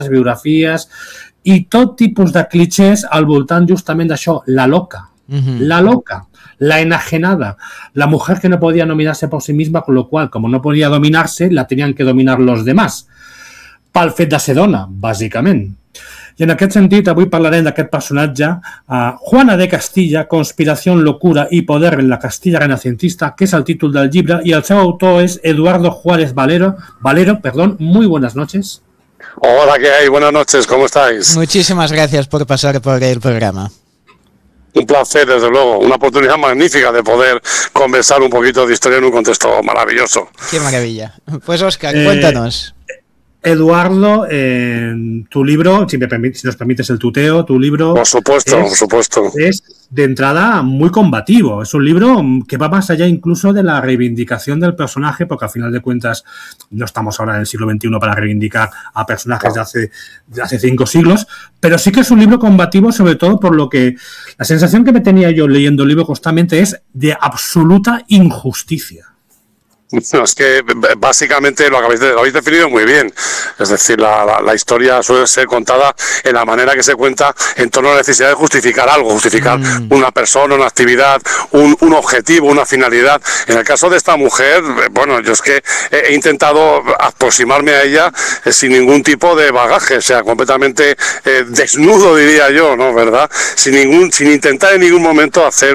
biografies i tot tipus de clichés al voltant justament d'això, la loca, la enajenada, la mujer que no podía dominarse por sí misma, con lo cual, como no podía dominarse, la tenían que dominar los demás. Pel fet de ser dona, bàsicament. I en aquest sentit, avui parlarem d'aquest personatge, Juana de Castilla, Conspiración, locura y poder en la Castilla renacentista, que és el títol del llibre, i el seu autor és Eduardo Juárez Valero. Muy buenas noches. Hola, ¿qué hay? Buenas noches, ¿cómo estáis? Muchísimas gracias por pasar por el programa. Un placer, desde luego, una oportunidad magnífica de poder conversar un poquito de historia en un contexto maravilloso. Qué maravilla. Pues Óscar, cuéntanos. Eduardo, tu libro, si nos permites el tuteo, tu libro... Por supuesto. Es de entrada muy combativo. Es un libro que va más allá incluso de la reivindicación del personaje, porque al final de cuentas no estamos ahora en el siglo XXI para reivindicar a personajes de hace 5 siglos, pero sí que es un libro combativo, sobre todo por lo que... La sensación que me tenía yo leyendo el libro constantemente es de absoluta injusticia. No, es que básicamente lo habéis definido muy bien. Es decir, la historia suele ser contada en la manera que se cuenta en torno a la necesidad de justificar algo, justificar una persona, una actividad, un objetivo, una finalidad. En el caso de esta mujer, bueno, yo es que he intentado aproximarme a ella sin ningún tipo de bagaje, o sea, completamente desnudo, diría yo, ¿no? ¿Verdad? Sin intentar en ningún momento hacer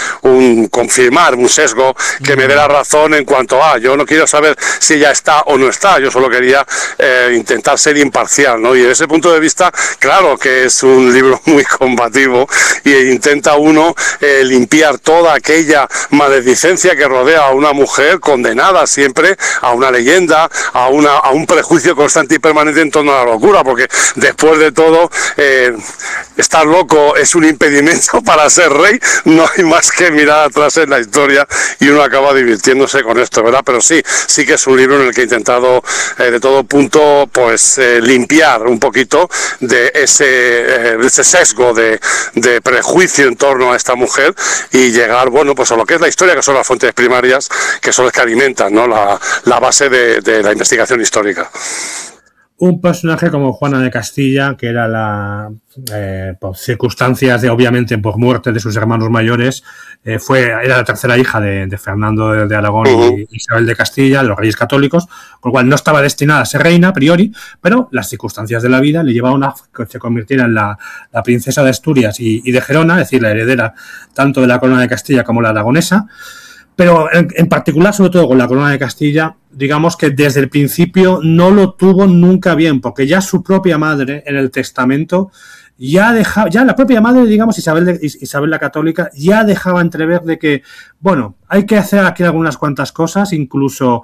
confirmar un sesgo que me dé la razón en cuanto yo no quiero saber si ella está o no está, yo solo quería intentar ser imparcial, ¿no? Y desde ese punto de vista, claro que es un libro muy combativo y intenta uno limpiar toda aquella maledicencia que rodea a una mujer condenada siempre a una leyenda, a un prejuicio constante y permanente en torno a la locura, porque después de todo estar loco es un impedimento para ser rey, no hay más que mirar atrás en la historia y uno acaba divirtiéndose con esto, ¿verdad? Pero sí que es un libro en el que he intentado de todo punto pues limpiar un poquito de ese sesgo de prejuicio en torno a esta mujer y llegar, bueno, pues a lo que es la historia, que son las fuentes primarias, que son las que alimentan, ¿no? la base de la investigación histórica. Un personaje como Juana de Castilla, que era por circunstancias obviamente por muerte de sus hermanos mayores, era la tercera hija de Fernando de Aragón y Isabel de Castilla, los reyes católicos, con lo cual no estaba destinada a ser reina a priori, pero las circunstancias de la vida le llevaron a que se convirtiera en la princesa de Asturias y de Gerona, es decir, la heredera tanto de la corona de Castilla como la aragonesa. Pero en particular, sobre todo con la corona de Castilla, digamos que desde el principio no lo tuvo nunca bien, porque ya su propia madre en el testamento ya la propia madre, digamos, Isabel la Católica, ya dejaba entrever de que, bueno, hay que hacer aquí algunas cuantas cosas, incluso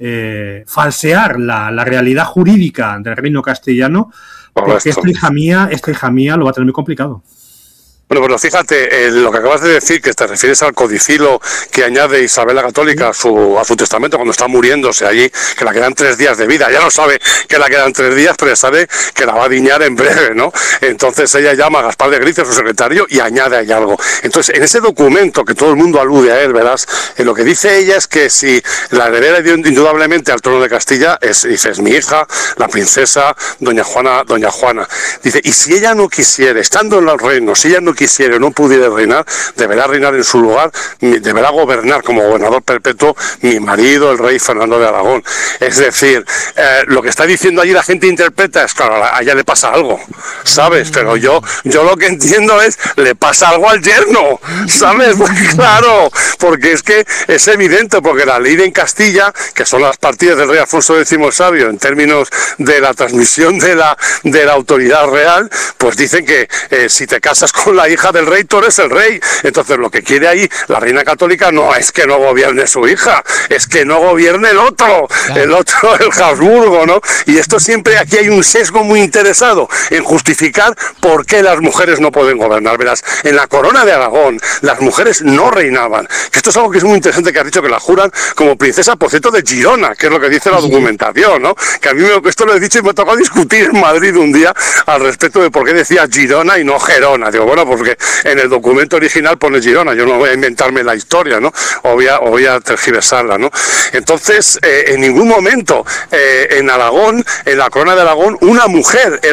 falsear la realidad jurídica del reino castellano, porque esta hija mía lo va a tener muy complicado. Bueno, pues fíjate, lo que acabas de decir, que te refieres al codicilo que añade Isabel la Católica a su testamento cuando está muriéndose allí, que la quedan 3 días de vida. Ya no sabe que la quedan 3 días, pero sabe que la va a diñar en breve, ¿no? Entonces ella llama a Gaspar de Gricia, su secretario, y añade ahí algo. Entonces, en ese documento, que todo el mundo alude a él, verás, lo que dice ella es que si la heredera indudablemente al trono de Castilla es mi hija, la princesa Doña Juana. Dice, y si ella no quisiera, estando en los reinos, si ella no quisiera o no pudiera reinar, deberá reinar en su lugar, deberá gobernar como gobernador perpetuo mi marido, el rey Fernando de Aragón. Es decir, lo que está diciendo allí la gente interpreta es, claro, a ella le pasa algo, ¿sabes? Pero yo lo que entiendo es, le pasa algo al yerno, ¿sabes? Pues claro, porque es que es evidente, porque la ley en Castilla, que son las partidas del rey Alfonso X el Sabio, en términos de la transmisión de la autoridad real, pues dicen que si te casas con la hija del rey, tú eres el rey. Entonces lo que quiere ahí la reina católica no es que no gobierne su hija, es que no gobierne el otro, el Habsburgo, ¿no? Y esto siempre, aquí hay un sesgo muy interesado en justificar por qué las mujeres no pueden gobernar. Verás, en la corona de Aragón las mujeres no reinaban. Esto es algo que es muy interesante, que has dicho, que la juran como princesa, por cierto, de Girona, que es lo que dice la documentación, ¿no? Que a mí esto lo he dicho y me tocó discutir en Madrid un día al respecto de por qué decía Girona y no Gerona. Digo, bueno, porque en el documento original pone Girona, yo no voy a inventarme la historia, ¿no? O voy a tergiversarla, ¿no? Entonces, en ningún momento en Aragón, en la corona de Aragón, una mujer